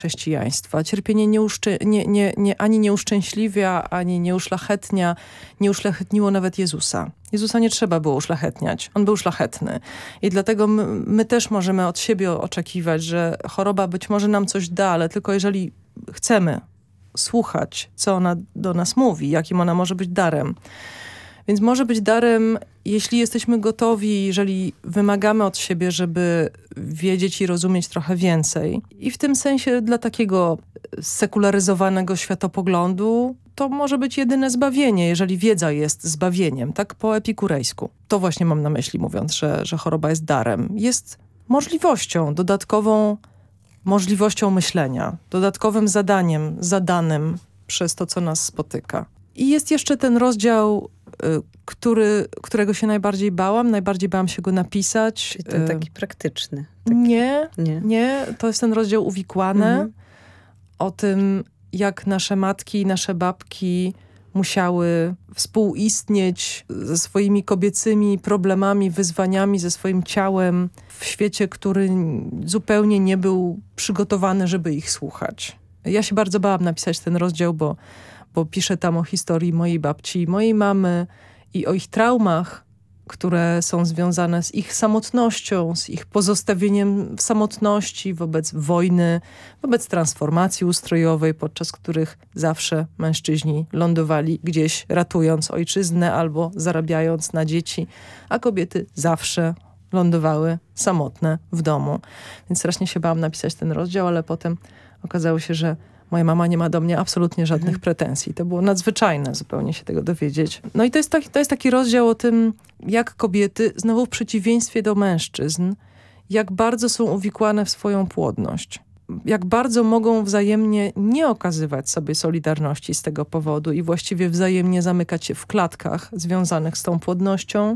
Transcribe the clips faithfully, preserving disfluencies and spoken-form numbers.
chrześcijaństwa. Cierpienie nie, uszczy, nie, nie, nie, ani nie uszczęśliwia, ani nie uszlachetnia, nie uszlachetniło nawet Jezusa. Jezusa nie trzeba było uszlachetniać. On był szlachetny. I dlatego my, my też możemy od siebie oczekiwać, że choroba być może nam coś da, ale tylko jeżeli chcemy słuchać, co ona do nas mówi, jakim ona może być darem. Więc może być darem, jeśli jesteśmy gotowi, jeżeli wymagamy od siebie, żeby wiedzieć i rozumieć trochę więcej. I w tym sensie dla takiego sekularyzowanego światopoglądu to może być jedyne zbawienie, jeżeli wiedza jest zbawieniem, tak po epikurejsku. To właśnie mam na myśli, mówiąc, że, że choroba jest darem. Jest możliwością, dodatkową możliwością myślenia, dodatkowym zadaniem, zadanym przez to, co nas spotyka. I jest jeszcze ten rozdział, który, którego się najbardziej bałam, najbardziej bałam się go napisać. Czyli ten taki praktyczny. Taki... Nie, nie, nie. To jest ten rozdział uwikłany mhm. o tym, jak nasze matki i nasze babki musiały współistnieć ze swoimi kobiecymi problemami, wyzwaniami, ze swoim ciałem w świecie, który zupełnie nie był przygotowany, żeby ich słuchać. Ja się bardzo bałam napisać ten rozdział, bo bo piszę tam o historii mojej babci i mojej mamy i o ich traumach, które są związane z ich samotnością, z ich pozostawieniem w samotności wobec wojny, wobec transformacji ustrojowej, podczas których zawsze mężczyźni lądowali gdzieś ratując ojczyznę albo zarabiając na dzieci, a kobiety zawsze lądowały samotne w domu. Więc strasznie się bałam napisać ten rozdział, ale potem okazało się, że moja mama nie ma do mnie absolutnie żadnych mhm. pretensji. To było nadzwyczajne zupełnie się tego dowiedzieć. No i to jest, taki, to jest taki rozdział o tym, jak kobiety, znowu w przeciwieństwie do mężczyzn, jak bardzo są uwikłane w swoją płodność. Jak bardzo mogą wzajemnie nie okazywać sobie solidarności z tego powodu i właściwie wzajemnie zamykać się w klatkach związanych z tą płodnością.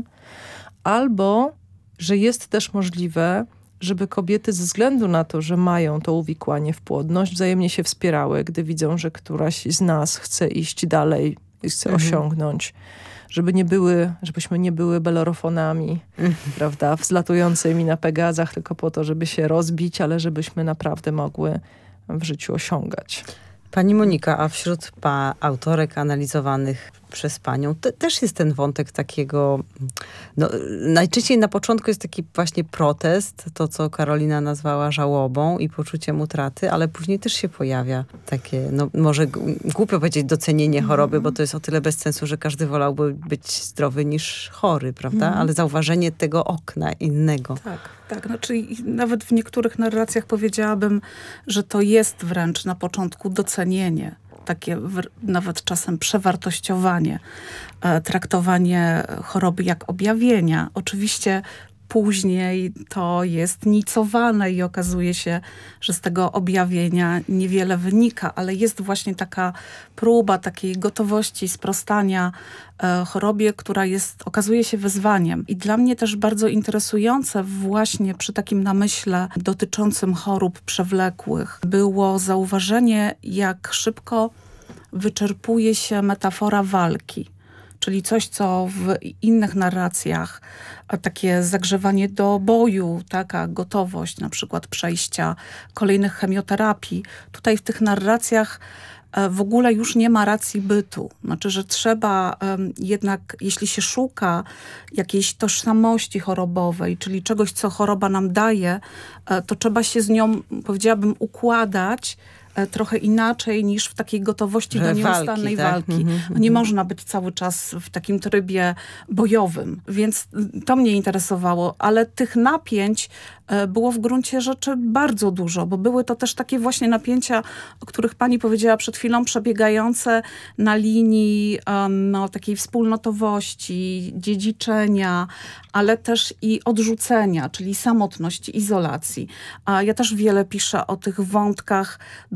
Albo, że jest też możliwe, żeby kobiety ze względu na to, że mają to uwikłanie w płodność, wzajemnie się wspierały, gdy widzą, że któraś z nas chce iść dalej i chce mhm. osiągnąć. Żeby nie były, żebyśmy nie były belorofonami, mhm. prawda, wzlatującymi na Pegazach tylko po to, żeby się rozbić, ale żebyśmy naprawdę mogły w życiu osiągać. Pani Monika, a wśród pa autorek analizowanych przez panią te, też jest ten wątek takiego, no, najczęściej na początku jest taki właśnie protest, to co Karolina nazwała żałobą i poczuciem utraty, ale później też się pojawia takie, no może głupio powiedzieć docenienie choroby, bo to jest o tyle bez sensu, że każdy wolałby być zdrowy niż chory, prawda? Ale zauważenie tego okna innego. Tak, tak. Znaczy nawet w niektórych narracjach powiedziałabym, że to jest wręcz na początku docenienie. Takie nawet czasem przewartościowanie, e, traktowanie choroby jak objawienia. Oczywiście później to jest nicowane i okazuje się, że z tego objawienia niewiele wynika, ale jest właśnie taka próba takiej gotowości sprostania e, chorobie, która jest, okazuje się wyzwaniem. I dla mnie też bardzo interesujące właśnie przy takim namyśle dotyczącym chorób przewlekłych było zauważenie, jak szybko wyczerpuje się metafora walki. Czyli coś, co w innych narracjach, a takie zagrzewanie do boju, taka gotowość na przykład przejścia kolejnych chemioterapii. Tutaj w tych narracjach w ogóle już nie ma racji bytu. Znaczy, że trzeba um, jednak, jeśli się szuka jakiejś tożsamości chorobowej, czyli czegoś, co choroba nam daje, to trzeba się z nią, powiedziałabym, układać trochę inaczej niż w takiej gotowości do nieustannej walki. Tak? walki. Mm-hmm. Nie można być cały czas w takim trybie bojowym. Więc to mnie interesowało. Ale tych napięć było w gruncie rzeczy bardzo dużo, bo były to też takie właśnie napięcia, o których pani powiedziała przed chwilą, przebiegające na linii no, takiej wspólnotowości, dziedziczenia, ale też i odrzucenia, czyli samotności, izolacji. A ja też wiele piszę o tych wątkach do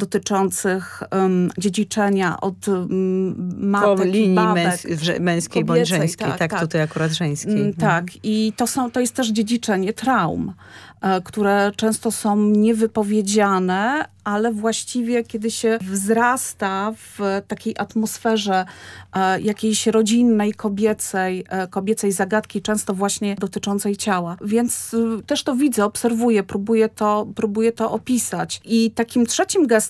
dotyczących um, dziedziczenia od um, matek linii i babek. Męs męskiej bądź żeńskiej. Tak, tak, tak. tutaj akurat żeńskiej. Mm, Mhm. Tak. I to, są, to jest też dziedziczenie traum, e, które często są niewypowiedziane, ale właściwie kiedy się wzrasta w takiej atmosferze e, jakiejś rodzinnej, kobiecej, e, kobiecej zagadki, często właśnie dotyczącej ciała. Więc e, też to widzę, obserwuję, próbuję to, próbuję to opisać. I takim trzecim gestem